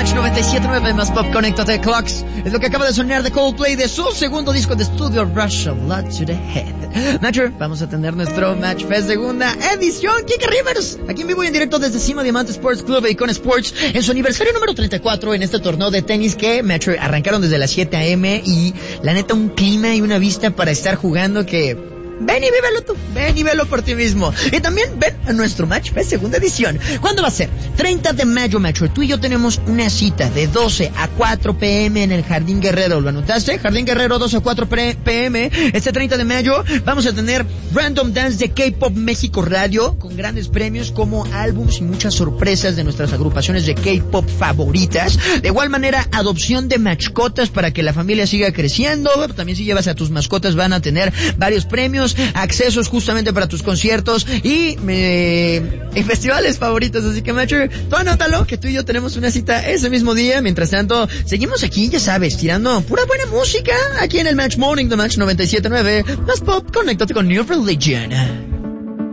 Match 97.9 más Pop, conéctate Clocks. Es lo que acaba de sonar de Coldplay de su segundo disco de estudio, Rush of Blood to the Head. Matcher, vamos a tener nuestro Match Fest segunda edición. Kike Rivers, aquí en vivo y en directo desde Cima Diamante Sports Club y con Sports en su aniversario número 34 en este torneo de tenis que, Matcher, arrancaron desde las 7 a.m. y la neta un clima y una vista para estar jugando que... Ven y vívelo tú, ven y velo por ti mismo. Y también ven a nuestro Match Fest segunda edición. ¿Cuándo va a ser? 30 de mayo, Matcher. Tú y yo tenemos una cita de 12 a 4 p.m. en el Jardín Guerrero. ¿Lo anotaste? Jardín Guerrero, 12 a 4 p.m. Este 30 de mayo vamos a tener Random Dance de K-Pop México Radio, con grandes premios como álbums y muchas sorpresas de nuestras agrupaciones de K-Pop favoritas. De igual manera, adopción de mascotas para que la familia siga creciendo. También si llevas a tus mascotas van a tener varios premios, accesos justamente para tus conciertos y festivales favoritos. Así que, Matcher, tú anótalo, que tú y yo tenemos una cita ese mismo día. Mientras tanto, seguimos aquí, ya sabes, tirando pura buena música aquí en el Match Morning de Match 97.9 más Pop. Conéctate con New Religion.